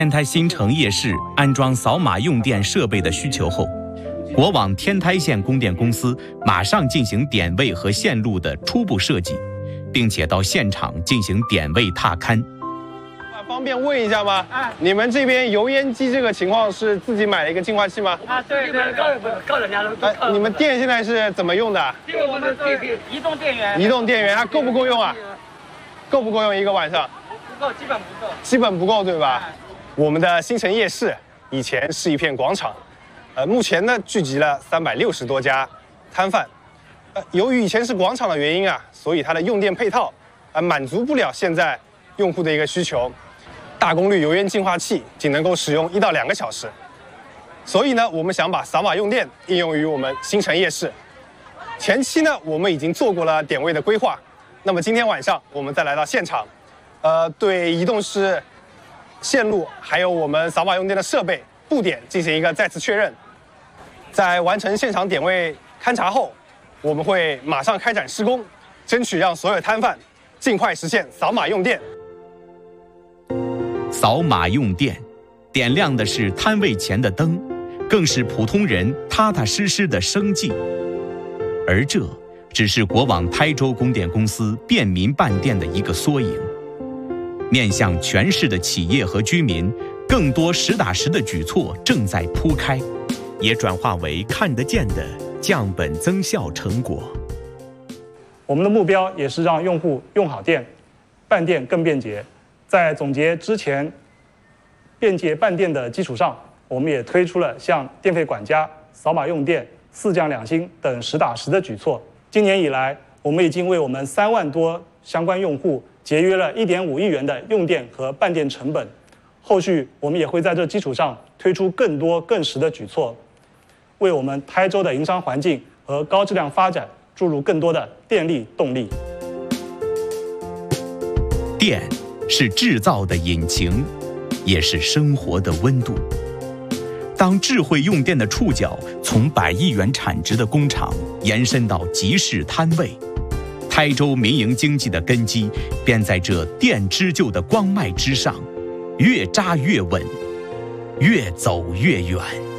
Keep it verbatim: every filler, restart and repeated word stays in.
天台新城夜市安装扫码用电设备的需求后，国网天台县供电公司马上进行点位和线路的初步设计，并且到现场进行点位踏勘。 方便问一下吗？啊，你们这边油烟机这个情况是自己买了一个净化器吗？ 啊，对对，靠靠人家的。 哎，你们电现在是怎么用的？ 这个我们是移动电源。 移动电源它够不够用啊？够不够用一个晚上？ 不够，基本不够。 基本不够，对吧？我们的新城夜市以前是一片广场，呃，目前呢聚集了三百六十多家摊贩。呃，由于以前是广场的原因啊，所以它的用电配套啊、呃、满足不了现在用户的一个需求。大功率油烟净化器仅能够使用一到两个小时，所以呢，我们想把扫码用电应用于我们新城夜市。前期呢，我们已经做过了点位的规划，那么今天晚上我们再来到现场，呃，对移动式线路还有我们扫码用电的设备布点进行一个再次确认。在完成现场点位勘查后，我们会马上开展施工，争取让所有摊贩尽快实现扫码用电。 扫码用电，点亮的是摊位前的灯，更是普通人踏踏实实的生计。而这只是国网台州供电公司便民办电的一个缩影。面向全市的企业和居民，更多实打实的举措正在铺开，也转化为看得见的降本增效成果。 我们的目标也是让用户用好电，办电更便捷。在总结之前便捷办电的基础上，我们也推出了像电费管家、扫码用电、四降两星等实打实的举措。今年以来，我们已经为我们三万多相关用户节约了一点五亿元的用电和办电成本。后续我们也会在这基础上推出更多更实的举措，为我们台州的营商环境和高质量发展注入更多的电力动力。 电是制造的引擎，也是生活的温度。当智慧用电的触角从百亿元产值的工厂延伸到集市摊位，台州民营经济的根基便在这电织就的光脉之上，越扎越稳，越走越远。